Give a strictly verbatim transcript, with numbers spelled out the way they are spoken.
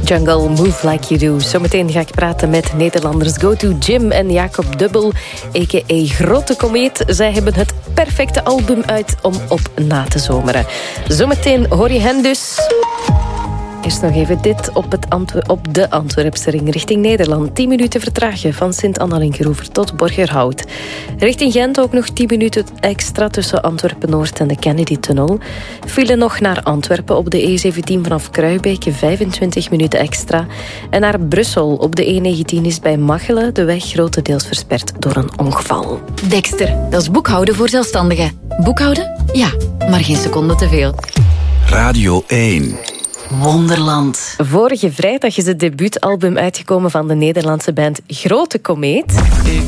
Jungle, Move Like You Do. Zometeen ga ik praten met Nederlanders Go To Gym en Jacob Dubbel, a k a. Grote Komeet. Zij hebben het perfecte album uit om op na te zomeren. Zometeen hoor je hen dus. Eerst nog even dit op, het Antwer- op de Antwerpse ring richting Nederland. tien minuten vertragen van Sint-Anna-Linkeroever tot Borgerhout. Richting Gent ook nog tien minuten extra tussen Antwerpen-Noord en de Kennedy-tunnel. File nog naar Antwerpen op de E zeventien vanaf Kruijbeek, vijfentwintig minuten extra. En naar Brussel op de E negentien is bij Machelen de weg grotendeels versperd door een ongeval. Dexter, dat is boekhouden voor zelfstandigen. Boekhouden? Ja, maar geen seconde te veel. Radio één. Wonderland. Vorige vrijdag is het debuutalbum uitgekomen van de Nederlandse band Grote Komeet. Ik